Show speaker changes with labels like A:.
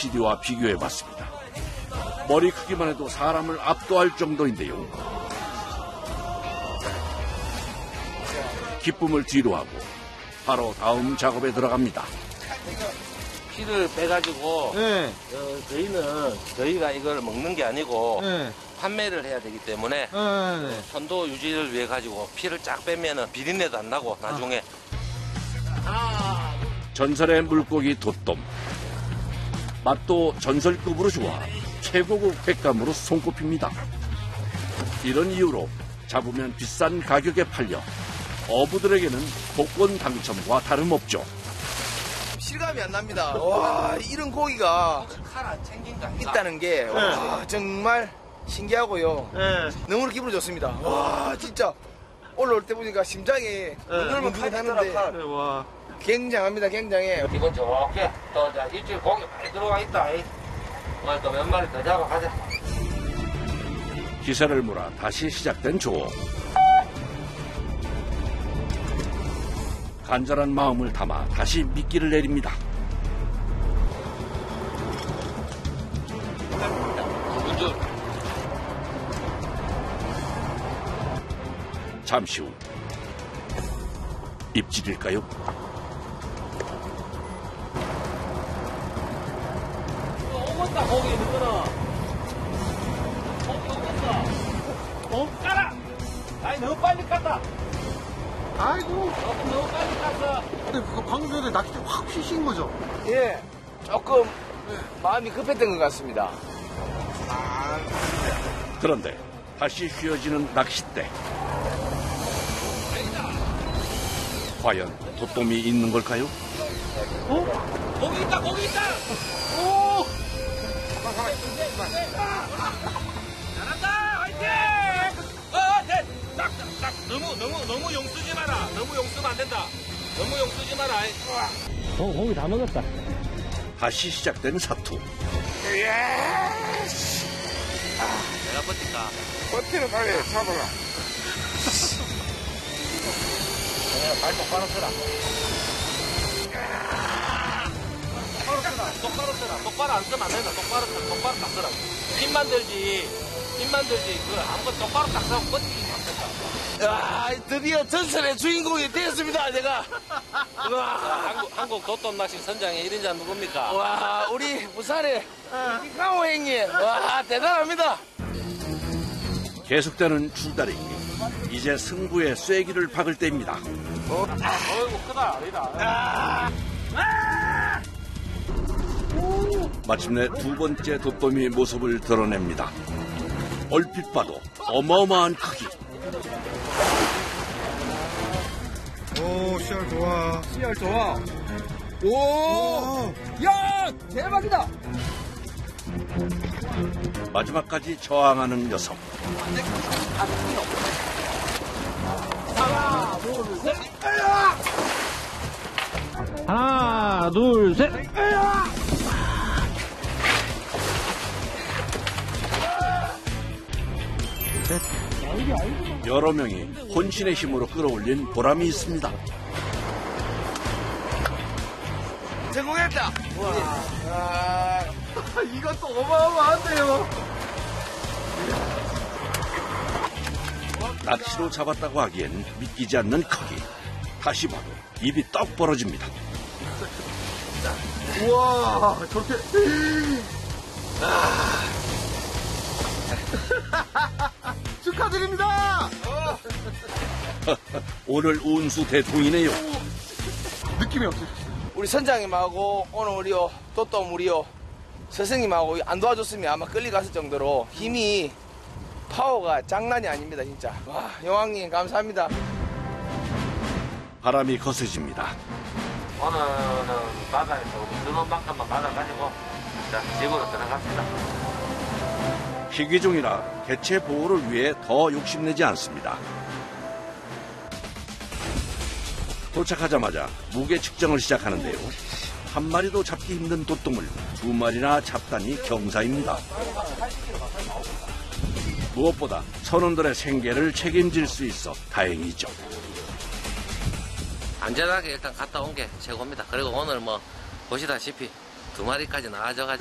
A: CD와 비교해봤습니다. 머리 크기만 해도 사람을 압도할 정도인데요. 기쁨을 뒤로하고 바로 다음 작업에 들어갑니다.
B: 피를 빼가지고
C: 네.
B: 저희가 이걸 먹는 게 아니고
C: 네.
B: 판매를 해야 되기 때문에
C: 네.
B: 선도 유지를 위해 가지고 피를 쫙 빼면은 비린내도 안 나고 나중에
A: 전설의 물고기 돛돔. 맛도 전설급으로 좋아 최고급 횟감으로 손꼽힙니다. 이런 이유로 잡으면 비싼 가격에 팔려 어부들에게는 복권 당첨과 다름없죠.
D: 실감이 안 납니다. 와, 이런 고기가
B: 칼 안 챙긴 거 아니야?
D: 있다는 게 와, 정말 신기하고요.
C: 네.
D: 너무 기분이 좋습니다. 와, 진짜 올라올 때 보니까 심장이 뭉글뭉글하는데
C: 와.
D: 굉장합니다. 굉장해.
B: 기분 좋게 또 이제 일주일 고기 많이 들어가 있다. 오늘 또 몇 마리 더 잡아가자.
A: 기세를 몰아 다시 시작된 조업. 간절한 마음을 담아 다시 미끼를 내립니다. 잠시 후 입질일까요?
B: 오겠다 고기 누구나. 고기 오겠다. 까라. 아니 너무 빨리 깠다.
C: 아이고.
B: 너무 빨리 깠어.
C: 근데 그거 방금 전에 낚싯대 확 휘신 거죠?
D: 예, 조금 마음이 급했던 것 같습니다.
A: 그런데 다시 휘어지는 낚싯대. 과연 돛돔이 있는 걸까요?
B: 고기 있다 고기 있다.
C: 오!
B: 잘한다 화이팅. 딱 너무 용 쓰지 마라. 너무 용 쓰면 안 된다. 너무 용 쓰지 마라. 고기 다 먹었다.
A: 다시 시작된 사투.
B: 내가 버틸까?
D: 버티는 빨리 잡아라.
B: 내가 발 똑바로 서라. 똑바로 서라. 똑바로 안 쓰면 안 된다. 똑바로 딱 서라. 힘만 들지. 그 아무것도 똑바로 딱 서고 버티기 안 된다.
D: 아, 드디어 전설의 주인공이 되었습니다, 내가. 와,
B: 한국 돛돔 낚시 선장의 1인자 누굽니까?
D: 와, 우리 부산의 이강호 형님. 와, 대단합니다.
A: 계속되는 줄다리기. 이제 승부의 쐐기를 박을 때입니다.
B: 어이구 크다 아니다.
A: 마침내 두 번째 돛돔이 모습을 드러냅니다. 얼핏 봐도 어마어마한 크기.
C: 오, 씨알 좋아.
D: 씨알 좋아. 오! 야! 대박이다!
A: 마지막까지 저항하는 녀석.
B: 하나 둘 셋.
A: 여러 명이 혼신의 힘으로 끌어올린 보람이 있습니다.
D: 성공했다! 와,
C: 이것도 어마어마한데요.
A: 낚시로 잡았다고 하기엔 믿기지 않는 크기. 다시 봐도 입이 떡 벌어집니다.
C: 우와, 저렇게. 축하드립니다.
A: 오늘 운수 대통이네요.
C: 느낌이 어떠세요?
D: 우리 선장님하고 오늘 우리요, 돛돔 우리요, 선생님하고 안 도와줬으면 아마 끌려갔을 정도로 힘이, 파워가 장난이 아닙니다, 진짜. 와, 용왕님 감사합니다.
A: 바람이 거세집니다.
B: 오늘은 바다에서 우리 드론만큼만 받아가지고 집으로 들어갑시다.
A: 희귀종이라 개체 보호를 위해 더 욕심내지 않습니다. 도착하자마자 무게 측정을 시작하는데요. 한 마리도 잡기 힘든 돛돔을 두 마리나 잡다니 경사입니다. 무엇보다 선원들의 생계를 책임질 수 있어 다행이죠.
B: 안전하게 일단 갔다 온 게 최고입니다. 그리고 오늘 뭐 보시다시피 2마리까지 나와줘가지고